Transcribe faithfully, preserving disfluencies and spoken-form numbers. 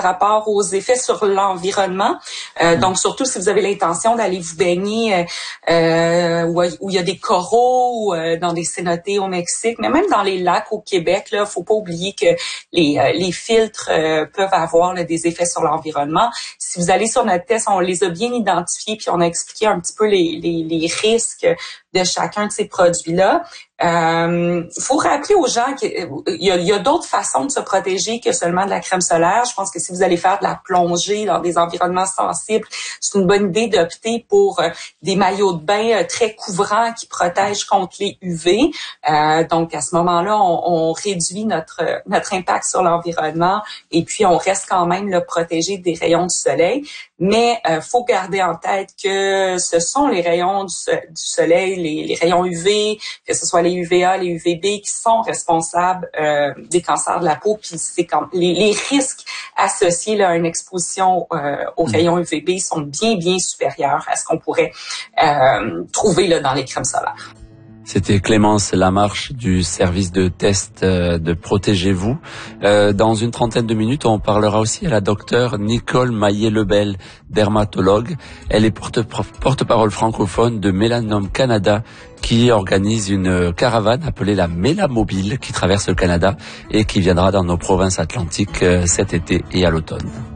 rapport aux effets sur l'environnement. Euh, donc, surtout si vous avez l'intention d'aller vous baigner euh, où, où il y a des coraux, euh, dans des cénotes au Mexique, mais même dans les lacs au Québec, là, faut pas oublier que les, euh, les filtres euh, peuvent avoir là, des effets sur l'environnement. Si vous allez sur notre test, on les a bien identifiés, puis on a expliqué un petit peu les, les, les risques de chacun de ces produits-là. Euh, faut rappeler aux gens qu'il y a, il y a d'autres façons de se protéger que seulement de la crème solaire. Je pense que si vous allez faire de la plongée dans des environnements sensibles, c'est une bonne idée d'opter pour euh, des maillots de bain euh, très couvrants qui protègent contre les U V. Euh, donc, à ce moment-là, on, on réduit notre notre impact sur l'environnement et puis on reste quand même là, protégé des rayons du soleil. Mais euh, faut garder en tête que ce sont les rayons du, du soleil, les, les rayons U V, que ce soit les U V A, les U V B, qui sont responsables euh, des cancers de la peau. Puis c'est quand les, les risques associés là, à une exposition euh, aux rayons U V B sont bien bien supérieurs à ce qu'on pourrait euh, trouver là dans les crèmes solaires. C'était Clémence Lamarche du service de test de Protégez-vous. Euh, dans une trentaine de minutes, on parlera aussi à la docteure Nicole Maillet-Lebel, dermatologue. Elle est porte, porte-parole francophone de Mélanome Canada, qui organise une caravane appelée la Mélamobile qui traverse le Canada et qui viendra dans nos provinces atlantiques cet été et à l'automne.